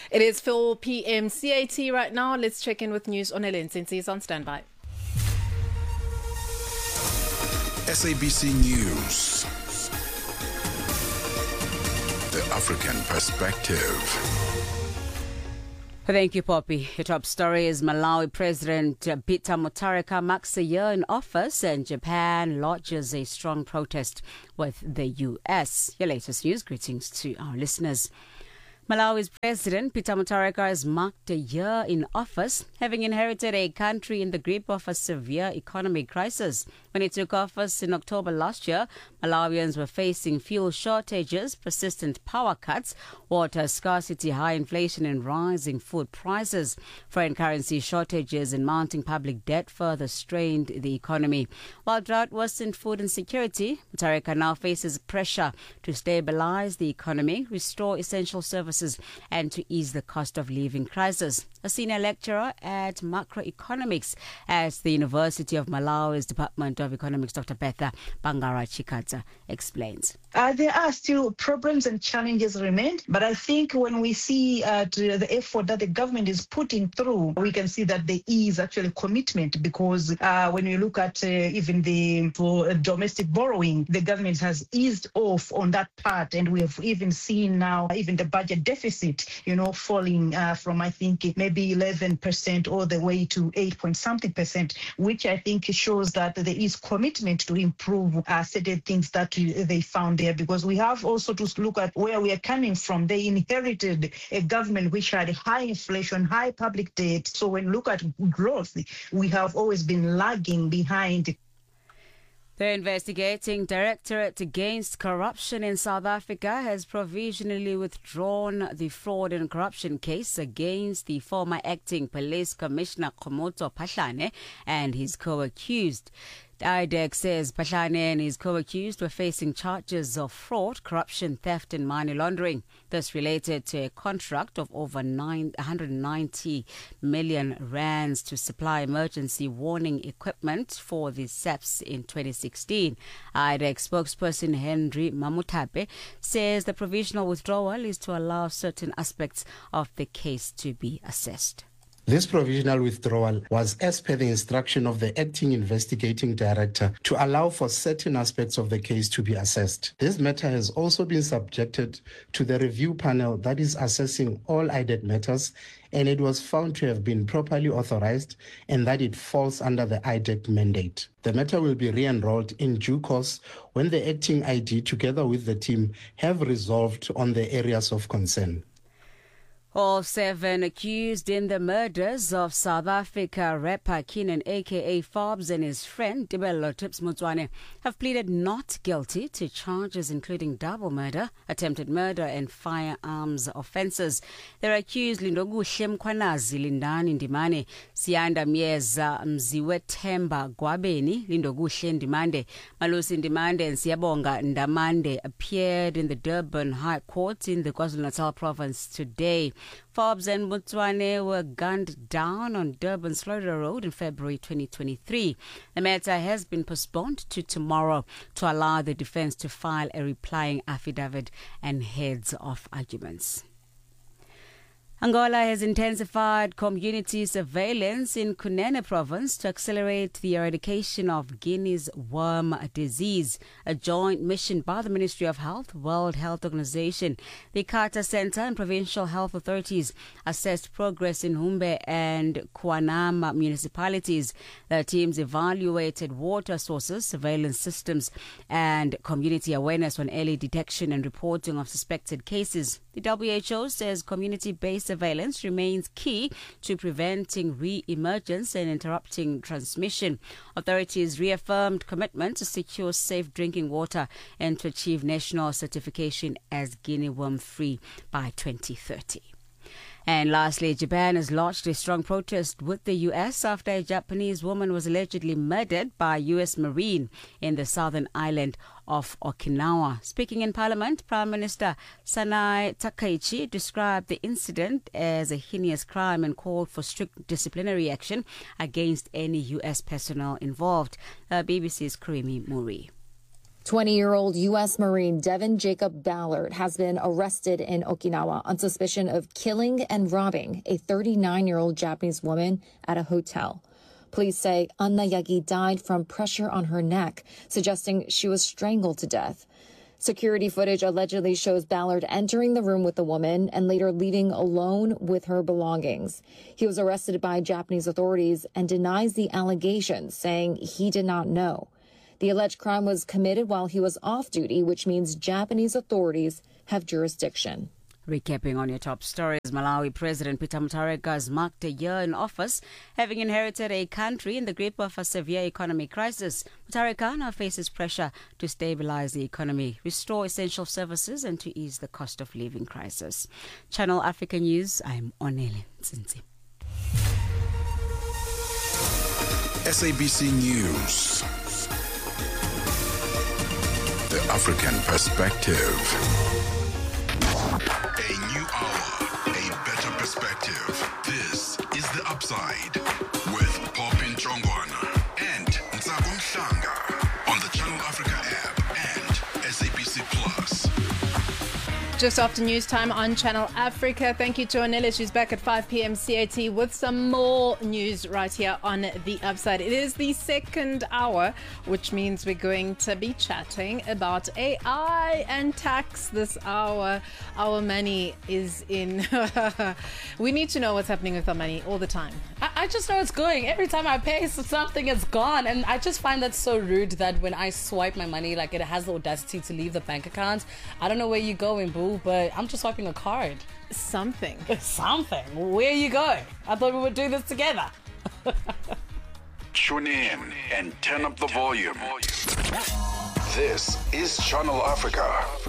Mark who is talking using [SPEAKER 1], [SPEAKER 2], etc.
[SPEAKER 1] It is 4 p.m. CAT right now. Let's check in with news on Ellen since he's on standby.
[SPEAKER 2] SABC News. The African Perspective.
[SPEAKER 3] Thank you, Poppy. Your top story is Malawi President Peter Mutharika marks a year in office and Japan lodges a strong protest with the US. Your latest news. Greetings to our listeners. Malawi's President Peter Mutharika has marked a year in office, having inherited a country in the grip of a severe economic crisis. When he took office in October last year, Malawians were facing fuel shortages, persistent power cuts, water scarcity, high inflation and rising food prices. Foreign currency shortages and mounting public debt further strained the economy. While drought worsened food insecurity, Mutharika now faces pressure to stabilize the economy, restore essential services and to ease the cost of living crisis. A senior lecturer at macroeconomics at the University of Malawi's Department of Economics, Dr. Betha Bangara-Chikadza, explains.
[SPEAKER 4] There are still problems and challenges remain, but I think when we see the effort that the government is putting through, we can see that there is actually commitment, because when you look at even for domestic borrowing, the government has eased off on that part, and we have even seen now even the budget deficit, falling from, I think, maybe 11% all the way to 8-point-something%, which I think shows that there is commitment to improve certain things that they found there, because we have also to look at where we are coming from. They inherited a government which had high inflation, high public debt. So when you look at growth, we have always been lagging behind.
[SPEAKER 3] The Investigating Directorate Against Corruption in South Africa has provisionally withdrawn the fraud and corruption case against the former acting police commissioner Khomotso Phahlane and his co-accused. The IDEC says Phahlane and his co-accused were facing charges of fraud, corruption, theft and money laundering. This related to a contract of over 190 million rands to supply emergency warning equipment for the SAPS in 2016. IDEC spokesperson Henry Mamutape says the provisional withdrawal is to allow certain aspects of the case to be assessed.
[SPEAKER 5] This provisional withdrawal was as per the instruction of the acting investigating director to allow for certain aspects of the case to be assessed. This matter has also been subjected to the review panel that is assessing all IDEC matters, and it was found to have been properly authorized and that it falls under the IDEC mandate. The matter will be re-enrolled in due course when the acting ID together with the team have resolved on the areas of concern.
[SPEAKER 3] All 7 accused in the murders of South Africa rapper Keenan aka Forbes and his friend Tebello Tips Motsoane have pleaded not guilty to charges including double murder, attempted murder and firearms offences. They're accused Lindokuhle Mkhwanazi Lindani Ndimane, Siyanda Myeza Mziwethemba Gwabeni, Lindokuhle Ndimande, Malusi Ndimande and Siyabonga Ndamande appeared in the Durban High Court in the KwaZulu-Natal province today. Forbes and Motsoane were gunned down on Durban's Florida Road in February 2023. The matter has been postponed to tomorrow to allow the defense to file a replying affidavit and heads of arguments. Angola has intensified community surveillance in Kunene province to accelerate the eradication of Guinea's worm disease. A joint mission by the Ministry of Health, World Health Organization, the Carter Center and provincial health authorities assessed progress in Humbe and Kwanama municipalities. The teams evaluated water sources, surveillance systems and community awareness on early detection and reporting of suspected cases. The WHO says community-based surveillance remains key to preventing re-emergence and interrupting transmission. Authorities reaffirmed commitment to secure safe drinking water and to achieve national certification as Guinea worm-free by 2030. And lastly, Japan has launched a strong protest with the U.S. after a Japanese woman was allegedly murdered by a U.S. Marine in the southern island of Okinawa. Speaking in Parliament, Prime Minister Sanai Takaichi described the incident as a heinous crime and called for strict disciplinary action against any U.S. personnel involved. BBC's Karimi Muri.
[SPEAKER 6] 20-year-old U.S. Marine Devin Jacob Ballard has been arrested in Okinawa on suspicion of killing and robbing a 39-year-old Japanese woman at a hotel. Police say Anna Yagi died from pressure on her neck, suggesting she was strangled to death. Security footage allegedly shows Ballard entering the room with the woman and later leaving alone with her belongings. He was arrested by Japanese authorities and denies the allegations, saying he did not know. The alleged crime was committed while he was off duty, which means Japanese authorities have jurisdiction.
[SPEAKER 3] Recapping on your top stories, Malawi President Peter Mutharika has marked a year in office, having inherited a country in the grip of a severe economic crisis. Mutharika now faces pressure to stabilize the economy, restore essential services, and to ease the cost of living crisis. Channel Africa News, I'm Onele Nzinzi.
[SPEAKER 2] SABC News. The African Perspective. A new hour, a better perspective. This is The Upside with Popin Chongwana and Ntsako Mhlanga on the Channel Africa app and SABC Plus.
[SPEAKER 1] Just after news time on Channel Africa. Thank you to Anela. She's back at 5 p.m. CAT with some more news right here on The Upside. It is the second hour, which means we're going to be chatting about AI and tax this hour. Our money is in. We need to know what's happening with our money all the time.
[SPEAKER 7] I just know it's going. Every time I pay something, it's gone. And I just find that so rude that when I swipe my money, like it has the audacity to leave the bank account. I don't know where you're going, boo, but I'm just swiping a card.
[SPEAKER 1] Something.
[SPEAKER 7] Where you going? I thought we would do this together.
[SPEAKER 2] Tune in and turn up the volume. This is Channel Africa.